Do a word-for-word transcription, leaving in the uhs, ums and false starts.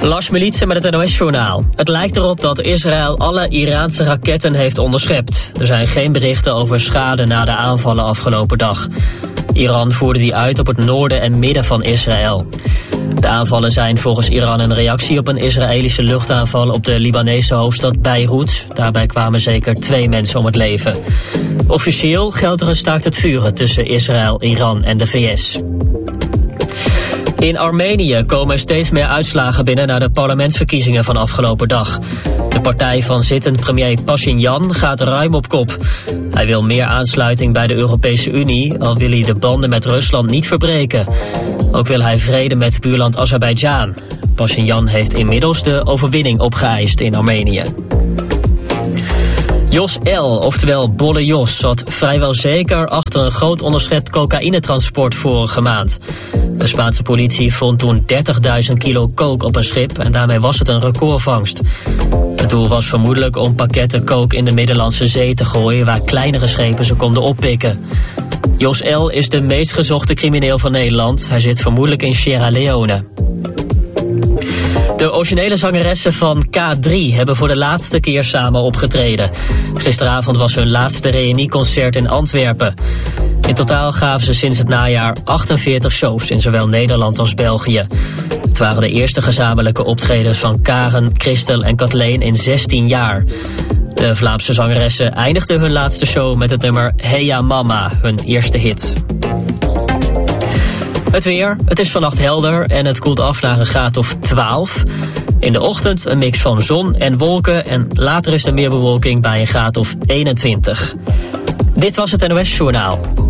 Lars Militsen met het N O S-journaal. Het lijkt erop dat Israël alle Iraanse raketten heeft onderschept. Er zijn geen berichten over schade na de aanvallen afgelopen dag. Iran voerde die uit op het noorden en midden van Israël. De aanvallen zijn volgens Iran een reactie op een Israëlische luchtaanval op de Libanese hoofdstad Beirut. Daarbij kwamen zeker twee mensen om het leven. Officieel geldt er een staakt het vuren tussen Israël, Iran en de V S. In Armenië komen steeds meer uitslagen binnen na de parlementsverkiezingen van afgelopen dag. De partij van zittend premier Pashinyan gaat ruim op kop. Hij wil meer aansluiting bij de Europese Unie, al wil hij de banden met Rusland niet verbreken. Ook wil hij vrede met buurland Azerbeidzjan. Pashinyan heeft inmiddels de overwinning opgeëist in Armenië. Jos L., oftewel Bolle Jos, zat vrijwel zeker achter een groot onderschept cocaïnetransport vorige maand. De Spaanse politie vond toen dertigduizend kilo coke op een schip en daarmee was het een recordvangst. Het doel was vermoedelijk om pakketten coke in de Middellandse Zee te gooien waar kleinere schepen ze konden oppikken. Jos L. is de meest gezochte crimineel van Nederland. Hij zit vermoedelijk in Sierra Leone. De originele zangeressen van K drie hebben voor de laatste keer samen opgetreden. Gisteravond was hun laatste reunieconcert in Antwerpen. In totaal gaven ze sinds het najaar achtenveertig shows in zowel Nederland als België. Het waren de eerste gezamenlijke optredens van Karen, Christel en Kathleen in zestien jaar. De Vlaamse zangeressen eindigden hun laatste show met het nummer Hey Ja Mama, hun eerste hit. Het weer, het is vannacht helder en het koelt af naar een graad of twaalf. In de ochtend een mix van zon en wolken en later is er meer bewolking bij een graad of eenentwintig. Dit was het N O S-journaal.